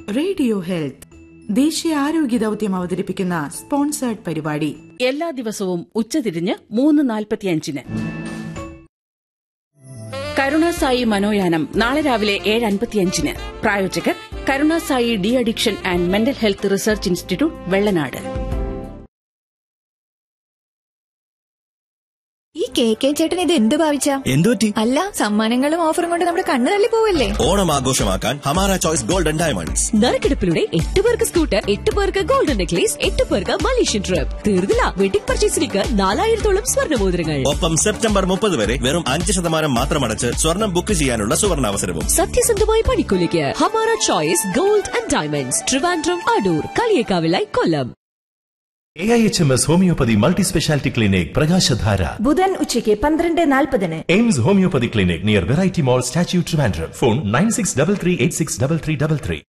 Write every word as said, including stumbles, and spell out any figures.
Radio health ദേശീയ ആരോഗ്യ ദൗത്യം അവതരിപ്പിക്കുന്ന സ്പോൺസേർഡ് പരിപാടി എല്ലാ ദിവസവും ഉച്ചതിരിഞ്ഞ് മൂന്ന് നാൽപ്പത്തിയഞ്ചിന്. കരുണാസായി മനോയാനം നാളെ രാവിലെ ഏഴ് അൻപത്തിയഞ്ചിന്. പ്രായോജകർ Karunasai de addiction and mental health research institute, Vellanad. ഈ കെ കെ ചേട്ടൻ ഇത് എന്ത് ഭാവിച്ച എന്തുപറ്റി? അല്ല, സമ്മാനങ്ങളും ഓഫറും കൊണ്ട് നമ്മുടെ കണ്ണു തള്ളി പോവല്ലേ? ഓണം ആഘോഷമാക്കാൻ ഹമാര ചോയ്സ് ഗോൾഡൻ ഡയമണ്ട്സ്. നറുക്കെടുപ്പിലൂടെ എട്ട് പേർക്ക് സ്കൂട്ടർ, എട്ട് പേർക്ക് ഗോൾഡൻ നെക്ലേസ്, എട്ട് പേർക്ക് മലേഷ്യൻ ട്രിപ്പ്. തീർന്നില്ല, വെഡിംഗ് പർച്ചേസിലേക്ക് നാലായിരത്തോളം സ്വർണ്ണമോതിരങ്ങൾ. ഒപ്പം സെപ്റ്റംബർ മുപ്പത് വരെ വെറും അഞ്ച് ശതമാനം മാത്രം അടച്ച് സ്വർണം ബുക്ക് ചെയ്യാനുള്ള സുവർണാവസരവും. സത്യസന്ധമായ പണിക്കൂലിക്ക് Hamara choice gold and diamonds, Trivandrum, Adoor, കളിയേക്കാവിലായി, Kollam. A I H M S homeopathy multi speciality clinic, പ്രകാശധാര, ബുധൻ ഉച്ചയ്ക്ക് പന്ത്രണ്ട് നാൽപ്പതിന്. AIIMS homeopathy clinic near variety മോൾ, statue, Trivandrum. Phone nine six double three eight six double three double three.